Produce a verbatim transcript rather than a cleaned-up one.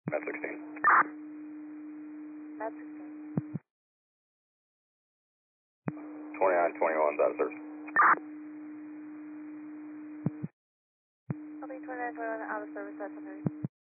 Met sixteen. Met sixteen. twenty-nine twenty-one, out of service. Copy twenty-nine twenty-one, out of service, that's one thirty.